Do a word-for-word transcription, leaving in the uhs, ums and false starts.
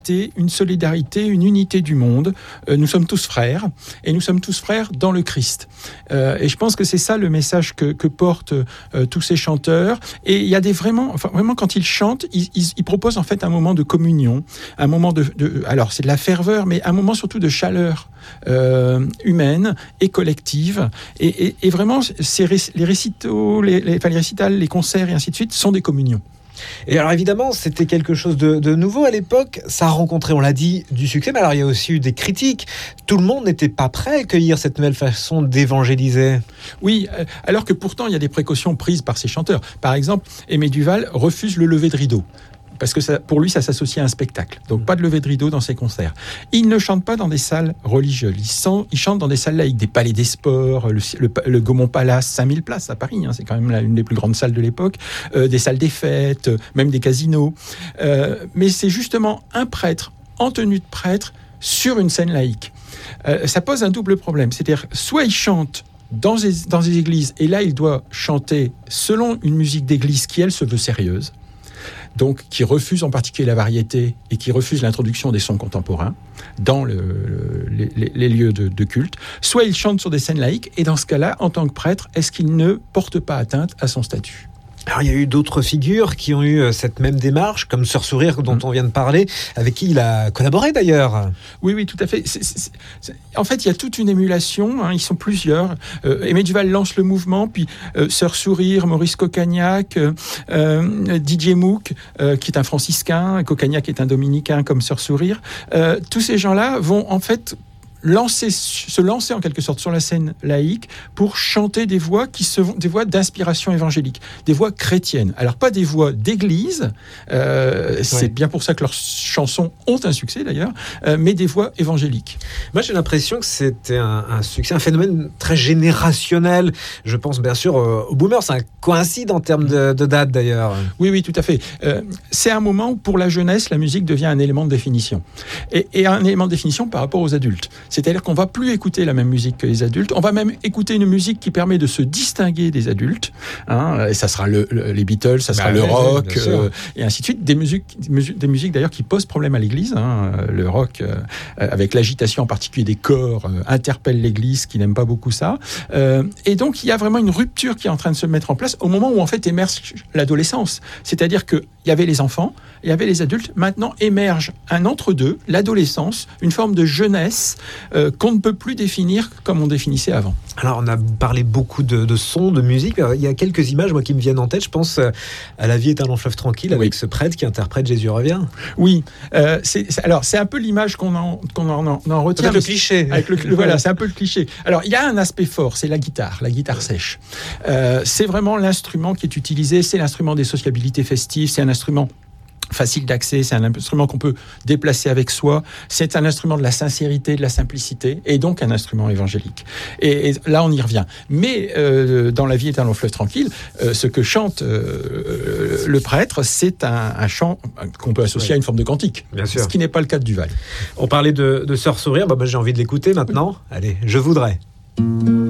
une solidarité, une unité du monde. Euh, nous sommes tous frères, et nous sommes tous frères dans le Christ. Euh, et je pense que c'est ça le message que, que portent euh, tous ces chanteurs. Et il y a des vraiment, enfin, vraiment quand ils chantent, ils, ils, ils proposent en fait un moment de communion, un moment de, de alors c'est de la ferveur, mais un moment surtout de chaleur euh, humaine et collective. Et, et, et vraiment, ces, les récitaux, les, les, enfin, les récitals, les concerts et ainsi de suite sont des communions. Et alors évidemment, c'était quelque chose de, de nouveau à l'époque. Ça a rencontré, on l'a dit, du succès, mais alors il y a aussi eu des critiques. Tout le monde n'était pas prêt à accueillir cette nouvelle façon d'évangéliser. Oui, alors que pourtant il y a des précautions prises par ces chanteurs. Par exemple, Aimé Duval refuse le lever de rideau. Parce que ça, pour lui, ça s'associe à un spectacle. Donc, pas de levée de rideau dans ses concerts. Il ne chante pas dans des salles religieuses. Il, sent, il chante dans des salles laïques, des palais des sports, le, le, le Gaumont Palace, cinq mille places à Paris. Hein, c'est quand même la, une des plus grandes salles de l'époque. Euh, des salles des fêtes, euh, même des casinos. Euh, mais c'est justement un prêtre en tenue de prêtre sur une scène laïque. Euh, ça pose un double problème. C'est-à-dire, soit il chante dans des, dans des églises, et là, il doit chanter selon une musique d'église qui, elle, se veut sérieuse. Donc qui refuse en particulier la variété et qui refuse l'introduction des sons contemporains dans le, le, les, les lieux de, de culte, soit il chante sur des scènes laïques, et dans ce cas-là, en tant que prêtre, est-ce qu'il ne porte pas atteinte à son statut ? Alors, il y a eu d'autres figures qui ont eu cette même démarche, comme Sœur Sourire, dont mmh. on vient de parler, avec qui il a collaboré d'ailleurs. Oui, oui, tout à fait. C'est, c'est, c'est... En fait, il y a toute une émulation, hein, ils sont plusieurs. Euh, Aimé Duval lance le mouvement, puis euh, Sœur Sourire, Maurice Coccagnac, euh, euh, Didier Mouck, euh, qui est un franciscain, Coccagnac est un dominicain comme Sœur Sourire. Euh, tous ces gens-là vont en fait Lancer, se lancer en quelque sorte sur la scène laïque pour chanter des voix qui se, des voix d'inspiration évangélique, des voix chrétiennes. Alors pas des voix d'église, euh, ouais. c'est bien pour ça que leurs chansons ont un succès d'ailleurs, euh, mais des voix évangéliques. Moi j'ai l'impression que c'était un, un succès, un phénomène très générationnel. Je pense bien sûr euh, aux boomers, ça coïncide en termes de, de date d'ailleurs. Oui, oui, tout à fait. Euh, c'est un moment où pour la jeunesse, la musique devient un élément de définition. Et, et un élément de définition par rapport aux adultes. C'est-à-dire qu'on ne va plus écouter la même musique que les adultes. On va même écouter une musique qui permet de se distinguer des adultes. Hein, et ça sera le, le, les Beatles, ça sera bah, le oui, rock, euh, et ainsi de suite. Des musiques, des musiques d'ailleurs qui posent problème à l'Église. Hein. Le rock, euh, avec l'agitation en particulier des chœurs, euh, interpelle l'Église qui n'aime pas beaucoup ça. Euh, et donc, il y a vraiment une rupture qui est en train de se mettre en place au moment où en fait émerge l'adolescence. C'est-à-dire qu'il y avait les enfants, il y avait les adultes. Maintenant émerge un entre-deux, l'adolescence, une forme de jeunesse Euh, qu'on ne peut plus définir comme on définissait avant. Alors on a parlé beaucoup de, de sons, de musique. Il y a quelques images moi, qui me viennent en tête. Je pense à La vie est un long fleuve tranquille avec oui. ce prêtre qui interprète Jésus revient. Oui, euh, c'est, c'est, alors c'est un peu l'image qu'on en, qu'on en, en, en retient. Avec le cliché. Avec le, voilà, c'est un peu le cliché. Alors il y a un aspect fort, c'est la guitare, la guitare sèche. Euh, c'est vraiment l'instrument qui est utilisé, c'est l'instrument des sociabilités festives, c'est un instrument facile d'accès, c'est un instrument qu'on peut déplacer avec soi, c'est un instrument de la sincérité, de la simplicité, et donc un instrument évangélique. Et, et là, on y revient. Mais euh, dans La vie est un long fleuve tranquille, euh, ce que chante euh, le prêtre, c'est un, un chant qu'on peut associer oui. à une forme de cantique, bien sûr. Ce qui n'est pas le cas de Duval. On parlait de, de Sœur Sourire, bah, bah, j'ai envie de l'écouter maintenant. Allez, je voudrais.